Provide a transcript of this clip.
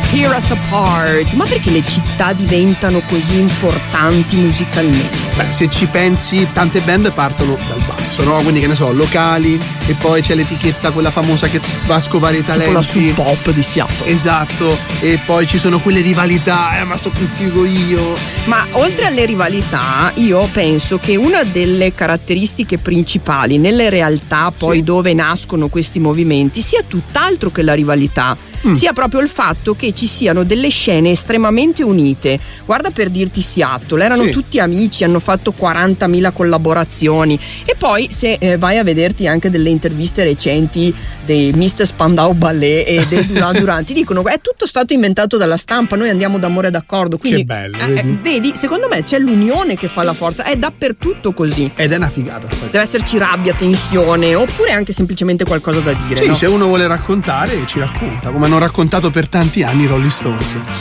Tear Us Apart. Ma perché le città diventano così importanti musicalmente? Beh, se ci pensi, tante band partono dal basso, no? Quindi, che ne so, locali, e poi c'è l'etichetta quella famosa che va a scovare i talenti. Tipo la Sub Pop di Seattle. Esatto, e poi ci sono quelle rivalità, ma sto più figo io. Ma oltre alle rivalità, io penso che una delle caratteristiche principali nelle realtà poi dove nascono questi movimenti sia tutt'altro che la rivalità. Sia proprio il fatto che ci siano delle scene estremamente unite. Guarda, per dirti Seattle, erano tutti amici, hanno fatto 40.000 collaborazioni, e poi se vai a vederti anche delle interviste recenti dei Mr. Spandau Ballet e dei Duran Duran, ti dicono è tutto stato inventato dalla stampa, noi andiamo d'amore d'accordo, quindi che bello, vedi, secondo me c'è l'unione che fa la forza, è dappertutto così, ed è una figata. deve esserci rabbia, tensione, oppure anche semplicemente qualcosa da dire. Sì, no? se uno vuole raccontare ci racconta, come hanno raccontato per tanti anni i Rolling Stones.